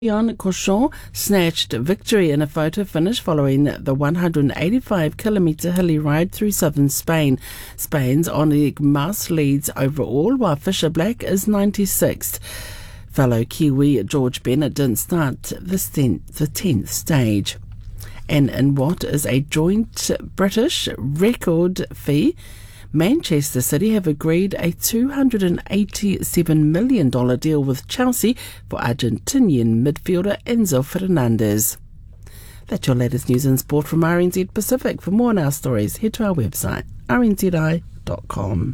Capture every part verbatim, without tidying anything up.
Leon Cochon snatched victory in a photo finish following the one hundred eighty-five kilometre hilly ride through southern Spain. Spain's Enric Mas leads overall, while Fisher Black is ninety-sixth. Fellow Kiwi George Bennett didn't start the tenth, the tenth stage. And in what is a joint British record fee, Manchester City have agreed a two hundred eighty-seven million dollars deal with Chelsea for Argentinian midfielder Enzo Fernandez. That's your latest news and sport from R N Z Pacific. For more on our stories, head to our website, r n z i dot com.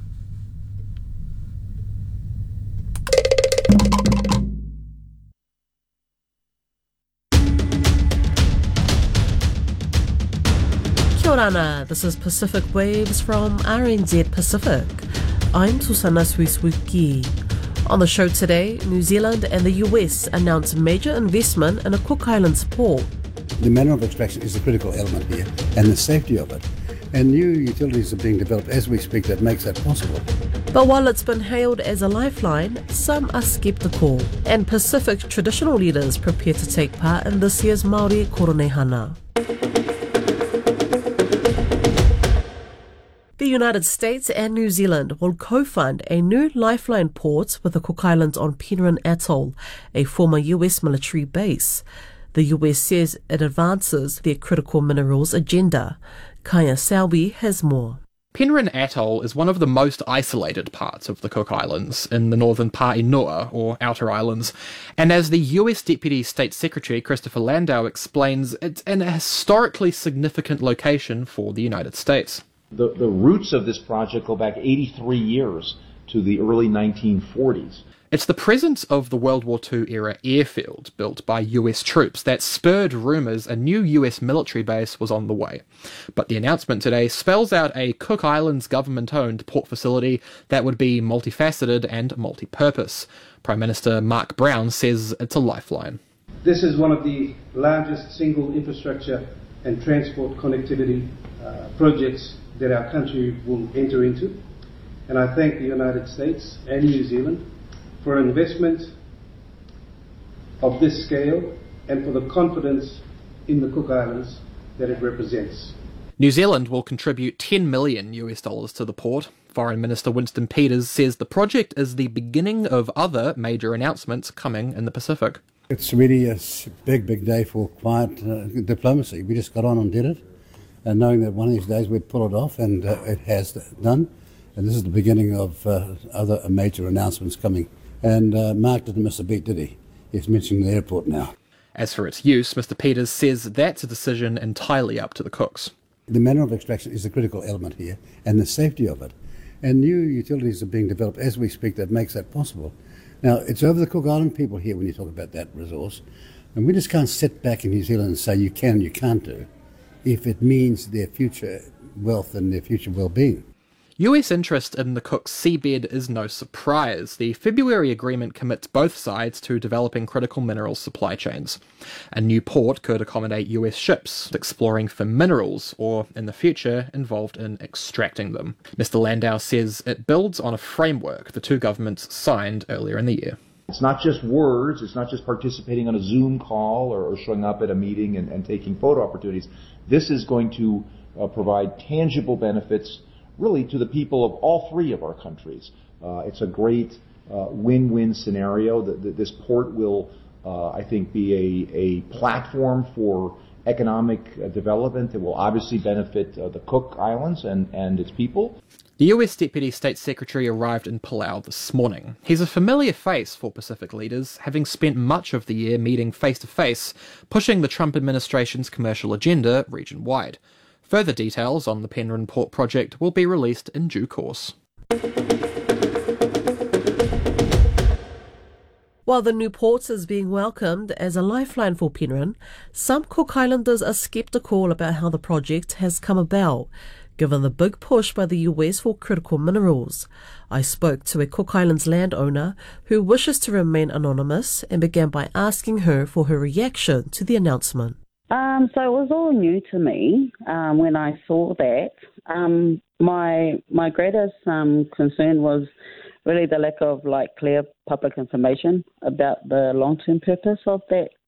Kia ora, this is Pacific Waves from R N Z Pacific. I'm Susana Suisuki. On the show today, New Zealand and the U S announce major investment in a Cook Islands port. The manner of extraction is a critical element here, and the safety of it. And new utilities are being developed as we speak that makes that possible. But while it's been hailed as a lifeline, some are sceptical, and Pacific traditional leaders prepare to take part in this year's Māori Koronehana. The United States and New Zealand will co-fund a new lifeline port with the Cook Islands on Penrhyn Atoll, a former U S military base. The U S says it advances their critical minerals agenda. Kaya Selby has more. Penrhyn Atoll is one of the most isolated parts of the Cook Islands in the northern Paenua, or Outer Islands, and as the U S Deputy State Secretary Christopher Landau explains, it's an historically significant location for the United States. The, the roots of this project go back eighty-three years to the early nineteen forties. It's the presence of the World War Two era airfield built by U S troops that spurred rumours a new U S military base was on the way. But the announcement today spells out a Cook Islands government-owned port facility that would be multifaceted and multi-purpose. Prime Minister Mark Brown says it's a lifeline. This is one of the largest single infrastructure and transport connectivity uh, projects that our country will enter into. And I thank the United States and New Zealand for investment of this scale and for the confidence in the Cook Islands that it represents. New Zealand will contribute ten million U S dollars to the port. Foreign Minister Winston Peters says the project is the beginning of other major announcements coming in the Pacific. It's really a big, big day for quiet uh, diplomacy. We just got on and did it, and knowing that one of these days we'd pull it off, and uh, it has done. And this is the beginning of uh, other major announcements coming. And uh, Mark didn't miss a beat, did he? He's mentioning the airport now. As for its use, Mister Peters says that's a decision entirely up to the Cooks. The manner of extraction is a critical element here, and the safety of it. And new utilities are being developed as we speak that makes that possible. Now, it's over the Cook Island people here when you talk about that resource. And we just can't sit back in New Zealand and say you can and you can't do if it means their future wealth and their future well-being. U S interest in the Cook seabed is no surprise. The February agreement commits both sides to developing critical minerals supply chains. A new port could accommodate U S ships exploring for minerals or, in the future, involved in extracting them. Mister Landau says it builds on a framework the two governments signed earlier in the year. It's not just words, it's not just participating on a Zoom call or, or showing up at a meeting and, and taking photo opportunities. This is going to uh, provide tangible benefits really to the people of all three of our countries. Uh, it's a great uh, win-win scenario. That, that this port will, uh, I think, be a, a platform for economic uh, development that will obviously benefit uh, the Cook Islands and, and its people. The U S Deputy State Secretary arrived in Palau this morning. He's a familiar face for Pacific leaders, having spent much of the year meeting face-to-face, pushing the Trump administration's commercial agenda region-wide. Further details on the Penrhyn Port project will be released in due course. While the new port is being welcomed as a lifeline for Penrhyn, some Cook Islanders are sceptical about how the project has come about, given the big push by the U S for critical minerals. I spoke to a Cook Islands landowner who wishes to remain anonymous and began by asking her for her reaction to the announcement. Um, so it was all new to me um, when I saw that. Um, my my greatest um, concern was really the lack of like clear public information about the long-term purpose of that